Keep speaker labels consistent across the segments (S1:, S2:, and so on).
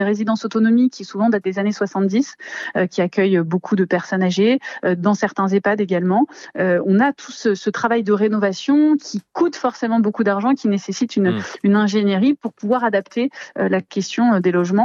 S1: résidences autonomie qui souvent datent des années 70, qui accueillent beaucoup de personnes âgées, dans certains EHPAD également. On a tout ce travail de rénovation qui coûte forcément beaucoup d'argent, qui nécessite une ingénierie pour pouvoir adapter la question des logements.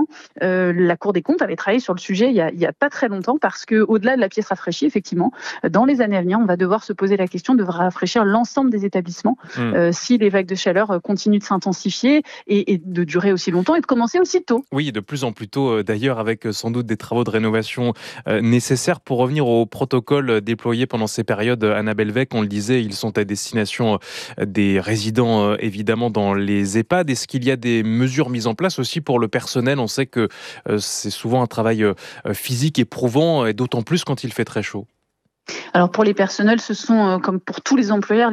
S1: La Cour des comptes avait travaillé sur le sujet il y a pas très longtemps parce qu'au-delà de la pièce rafraîchie, effectivement, dans les années à venir, on va devoir se poser la question de rafraîchir l'ensemble des établissements si les vagues de chaleur continuent de s'intensifier et de durer aussi longtemps et de commencer aussi tôt.
S2: Oui, de plus en plus tôt d'ailleurs, avec sans doute des travaux de rénovation nécessaires. Pour revenir au protocole déployé pendant ces périodes, Annabelle Vec, on le disait, ils sont à destination des résidents évidemment dans les EHPAD. Est-ce qu'il y a des mesures mises en place aussi pour le personnel ? On sait que c'est souvent un travail physique éprouvant et d'autant plus quand il fait très chaud.
S1: Alors pour les personnels, ce sont comme pour tous les employeurs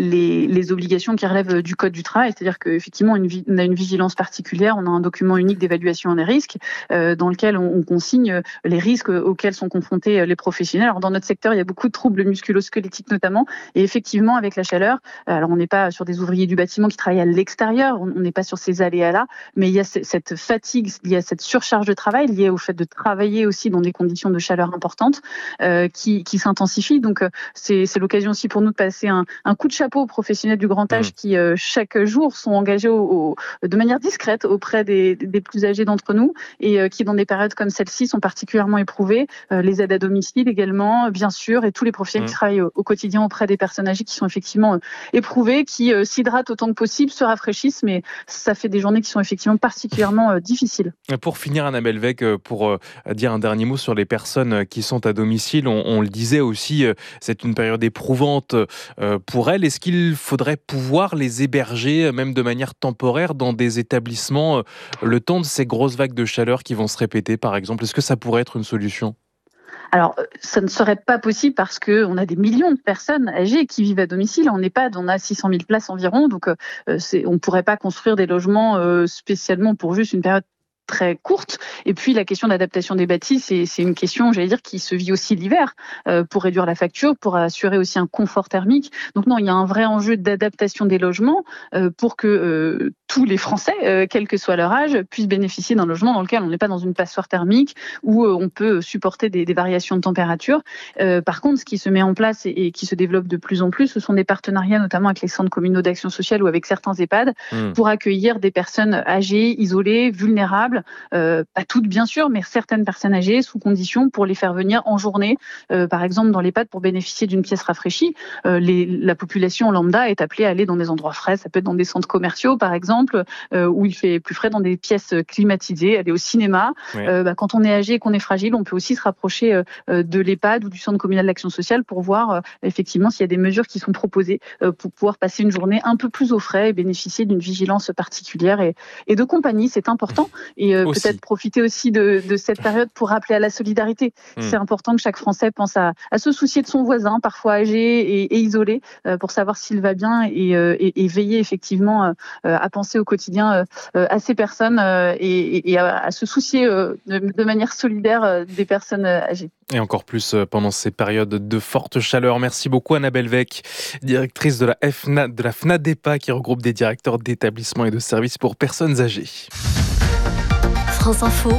S1: les obligations qui relèvent du code du travail, c'est-à-dire qu'effectivement on a une vigilance particulière, on a un document unique d'évaluation des risques dans lequel on consigne les risques auxquels sont confrontés les professionnels. Alors dans notre secteur, il y a beaucoup de troubles musculo-squelettiques notamment, et effectivement avec la chaleur, alors on n'est pas sur des ouvriers du bâtiment qui travaillent à l'extérieur, on n'est pas sur ces aléas-là, mais il y a cette fatigue, il y a cette surcharge de travail liée au fait de travailler aussi dans des conditions de chaleur importantes qui s'intensifient. Donc c'est l'occasion aussi pour nous de passer un coup de chapeau aux professionnels du grand âge qui chaque jour sont engagés de manière discrète auprès des plus âgés d'entre nous et qui dans des périodes comme celle-ci sont particulièrement éprouvés. Les aides à domicile également, bien sûr, et tous les professionnels qui travaillent au quotidien auprès des personnes âgées qui sont effectivement éprouvées, qui s'hydratent autant que possible, se rafraîchissent, mais ça fait des journées qui sont effectivement particulièrement difficiles.
S2: Pour finir, Annabelle Vec, pour dire un dernier mot sur les personnes qui sont à domicile, on le disait aussi, c'est une période éprouvante pour elles. Est-ce qu'il faudrait pouvoir les héberger, même de manière temporaire, dans des établissements, le temps de ces grosses vagues de chaleur qui vont se répéter, par exemple ? Est-ce que ça pourrait être une solution ?
S1: Alors, ça ne serait pas possible parce qu'on a des millions de personnes âgées qui vivent à domicile. En EHPAD, on a 600 000 places environ, donc on ne pourrait pas construire des logements spécialement pour juste une période très courte. Et puis la question d'adaptation des bâtis, c'est une question, j'allais dire, qui se vit aussi l'hiver pour réduire la facture, pour assurer aussi un confort thermique. Donc non, il y a un vrai enjeu d'adaptation des logements pour que tous les Français, quel que soit leur âge, puissent bénéficier d'un logement dans lequel on n'est pas dans une passoire thermique où on peut supporter des variations de température. Par contre, ce qui se met en place et qui se développe de plus en plus, ce sont des partenariats notamment avec les centres communaux d'action sociale ou avec certains EHPAD pour accueillir des personnes âgées, isolées, vulnérables. Pas toutes bien sûr, mais certaines personnes âgées sous condition pour les faire venir en journée, par exemple dans l'EHPAD pour bénéficier d'une pièce rafraîchie. La population lambda est appelée à aller dans des endroits frais, ça peut être dans des centres commerciaux par exemple, où il fait plus frais, dans des pièces climatisées, aller au cinéma. Oui. Quand on est âgé et qu'on est fragile, on peut aussi se rapprocher de l'EHPAD ou du centre communal d'action sociale pour voir effectivement s'il y a des mesures qui sont proposées pour pouvoir passer une journée un peu plus au frais et bénéficier d'une vigilance particulière et de compagnie, c'est important. Et peut-être profiter aussi de cette période pour rappeler à la solidarité. C'est important que chaque Français pense à se soucier de son voisin, parfois âgé et isolé, pour savoir s'il va bien et veiller effectivement à penser au quotidien à ces personnes et à se soucier de manière solidaire des personnes âgées.
S2: Et encore plus pendant ces périodes de forte chaleur. Merci beaucoup Annabelle Vec, directrice de la FNADEPA qui regroupe des directeurs d'établissements et de services pour personnes âgées.
S3: France Info,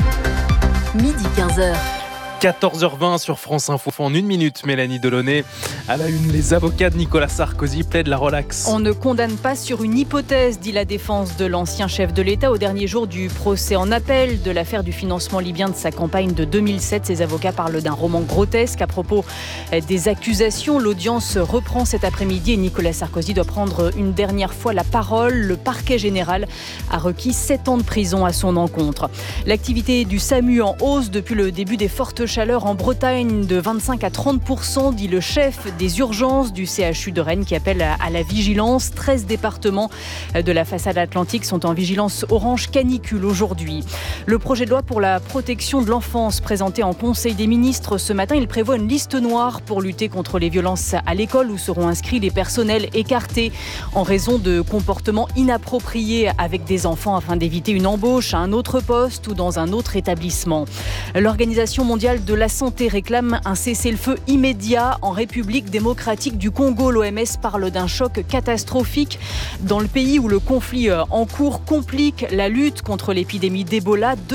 S3: midi 15h.
S2: 14h20 sur France Info. En une minute, Mélanie Delaunay. À la une, les avocats de Nicolas Sarkozy plaident la relaxe.
S4: On ne condamne pas sur une hypothèse, dit la défense de l'ancien chef de l'État au dernier jour du procès en appel de l'affaire du financement libyen de sa campagne de 2007. Ses avocats parlent d'un roman grotesque à propos des accusations. L'audience reprend cet après-midi et Nicolas Sarkozy doit prendre une dernière fois la parole. Le parquet général a requis 7 ans de prison à son encontre. L'activité du SAMU en hausse depuis le début des fortes chaleur en Bretagne de 25 à 30%, dit le chef des urgences du CHU de Rennes qui appelle à la vigilance. 13 départements de la façade atlantique sont en vigilance orange canicule aujourd'hui. Le projet de loi pour la protection de l'enfance présenté en Conseil des ministres ce matin, il prévoit une liste noire pour lutter contre les violences à l'école où seront inscrits les personnels écartés en raison de comportements inappropriés avec des enfants afin d'éviter une embauche à un autre poste ou dans un autre établissement. L'Organisation mondiale de la santé réclame un cessez-le-feu immédiat en République démocratique du Congo. L'OMS parle d'un choc catastrophique dans le pays où le conflit en cours complique la lutte contre l'épidémie d'Ebola.